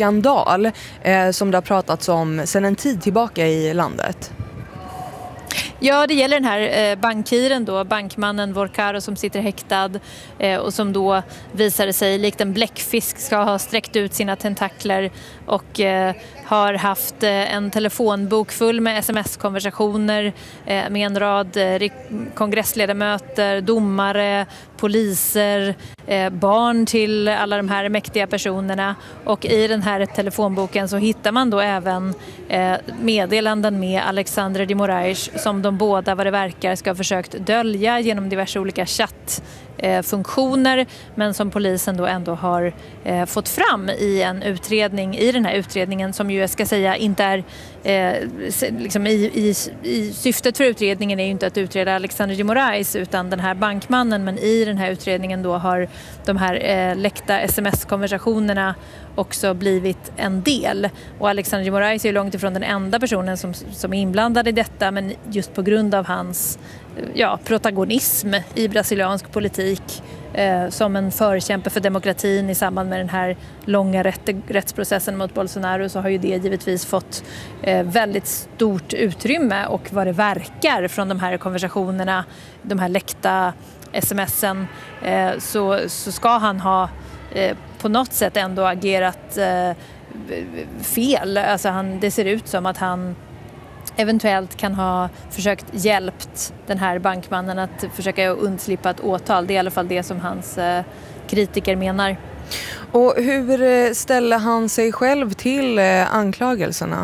skandal som det har pratats om sedan en tid tillbaka i landet. Ja, det gäller den här bankiren då, bankmannen Vorkaro som sitter häktad och som då visade sig likt en bläckfisk ska ha sträckt ut sina tentakler och har haft en telefonbok full med sms-konversationer med en rad kongressledamöter, domare, poliser, barn till alla de här mäktiga personerna. Och i den här telefonboken så hittar man då även meddelanden med Alexandre de Moraes som de båda, vad det verkar, ska ha försökt dölja genom diverse olika chattfunktioner, men som polisen då ändå har fått fram i en utredning, i den här utredningen som ju jag ska säga inte är liksom i syftet för utredningen är ju inte att utreda Alexandre de Moraes utan den här bankmannen, men i den här utredningen då har de här läckta sms-konversationerna också blivit en del. Och Alexandre de Moraes är ju långt ifrån den enda personen som är inblandad i detta, men just på grund av hans protagonism i brasiliansk politik som en förkämpe för demokratin i samband med den här långa rättsprocessen mot Bolsonaro, så har ju det givetvis fått väldigt stort utrymme, och vad det verkar från de här konversationerna, de här läckta sms'en, så ska han ha på något sätt ändå agerat fel. Alltså det ser ut som att han eventuellt kan ha försökt hjälpt den här bankmannen att försöka undslippa ett åtal. Det är i alla fall det som hans kritiker menar. Och hur ställer han sig själv till anklagelserna?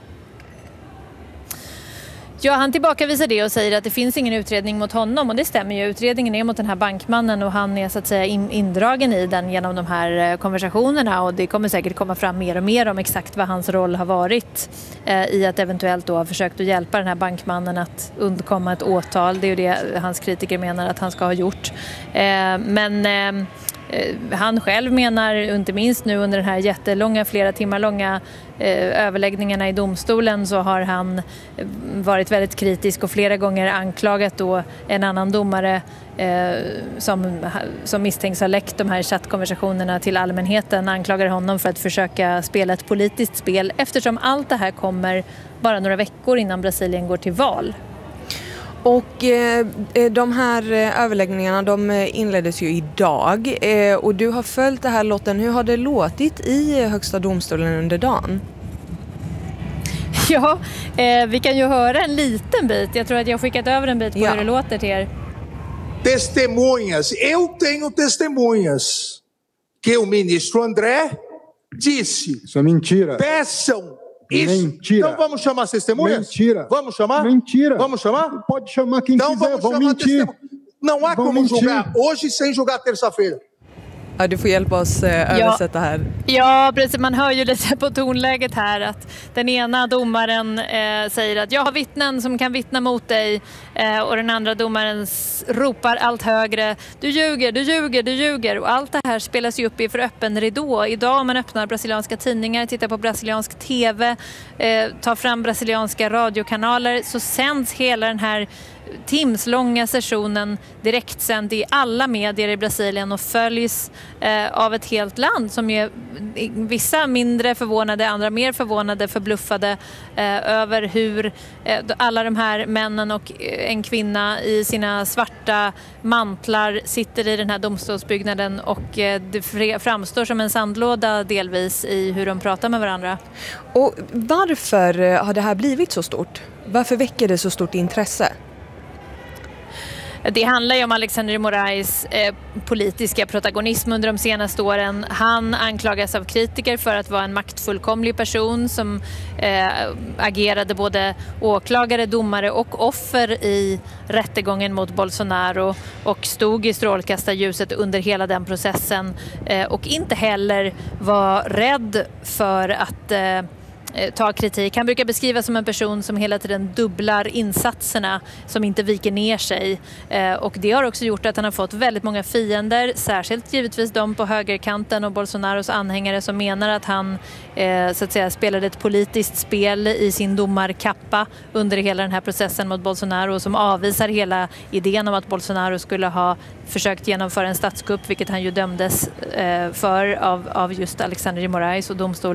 Ja, han tillbakavisar det och säger att det finns ingen utredning mot honom, och det stämmer ju. Utredningen är mot den här bankmannen och han är så att säga indragen i den genom de här konversationerna, och det kommer säkert komma fram mer och mer om exakt vad hans roll har varit i att eventuellt då ha försökt att hjälpa den här bankmannen att undkomma ett åtal. Det är ju det hans kritiker menar att han ska ha gjort. Men han själv menar, inte minst nu under den här jättelånga, flera timmar långa överläggningarna i domstolen, så har han varit väldigt kritisk och flera gånger anklagat då en annan domare som misstänks ha läckt de här chattkonversationerna till allmänheten, anklagar honom för att försöka spela ett politiskt spel, eftersom allt det här kommer bara några veckor innan Brasilien går till val. Och de här överläggningarna, de inleddes ju idag, och du har följt det här, Lotten. Hur har det låtit i Högsta domstolen under dagen? Ja, vi kan ju höra en liten bit. Jag tror att jag har skickat över en bit på hur det låter till er. Testemunhas. Eu tenho testemunhas que o ministro André disse. Isso é mentira. Peçam. Isso. Mentira. Então vamos chamar as testemunhas? Mentira. Vamos chamar? Mentira. Vamos chamar? Pode chamar quem então quiser, vão mentir. Não há vão como mentir. julgar hoje sem julgar terça-feira. Ja, du får hjälpa oss översätta här. Ja, precis. Man hör ju lite på tonläget här att den ena domaren säger att jag har vittnen som kan vittna mot dig, och den andra domaren ropar allt högre: du ljuger, du ljuger, du ljuger. Och allt det här spelas ju upp i för öppen ridå. Idag om man öppnar brasilianska tidningar, tittar på brasiliansk tv, tar fram brasilianska radiokanaler, så sänds hela den här timslånga sessionen direktsänd i alla medier i Brasilien och följs av ett helt land som är vissa mindre förvånade, andra mer förvånade, förbluffade över hur alla de här männen och en kvinna i sina svarta mantlar sitter i den här domstolsbyggnaden, och det framstår som en sandlåda delvis i hur de pratar med varandra. Och varför har det här blivit så stort? Varför väcker det så stort intresse? Det handlar ju om Alexandre de Moraes politiska protagonism under de senaste åren. Han anklagas av kritiker för att vara en maktfullkomlig person som agerade både åklagare, domare och offer i rättegången mot Bolsonaro, och stod i strålkastarljuset under hela den processen, och inte heller var rädd för att ta kritik. Han brukar beskrivas som en person som hela tiden dubblar insatserna, som inte viker ner sig. Och det har också gjort att han har fått väldigt många fiender, särskilt givetvis de på högerkanten och Bolsonaros anhängare som menar att han så att säga spelade ett politiskt spel i sin domarkappa under hela den här processen mot Bolsonaro, som avvisar hela idén om att Bolsonaro skulle ha försökt genomföra en statskupp, vilket han ju dömdes för av just Alexandre de Moraes och domstolen.